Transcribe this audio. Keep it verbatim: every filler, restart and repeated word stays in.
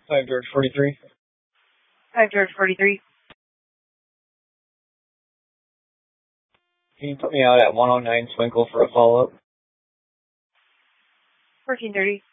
five George forty-three. five George forty-three. Can you put me out at one oh nine Twinkle for a follow-up? fourteen thirty.